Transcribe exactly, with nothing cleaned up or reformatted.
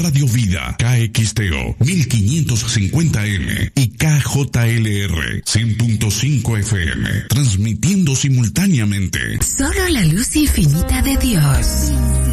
Radio Vida, K X T O mil quinientos cincuenta M y K J L R cien punto cinco F M, transmitiendo simultáneamente. Solo la luz infinita de Dios.